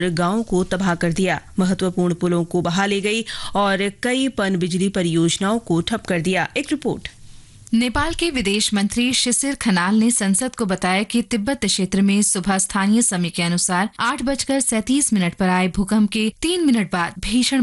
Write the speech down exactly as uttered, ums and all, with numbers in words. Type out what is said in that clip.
गांव को तबाह कर दिया। महत्वपूर्ण पुलों को बहा ले गई और कई पनबिजली परियोजनाओं को ठप कर दिया। एक रिपोर्ट। नेपाल के विदेश मंत्री शिशिर खनाल ने संसद को बताया कि तिब्बत क्षेत्र में सुबह स्थानीय समय के अनुसार आठ बजकर सैंतीस मिनट पर आए भूकंप के तीन मिनट बाद भीषण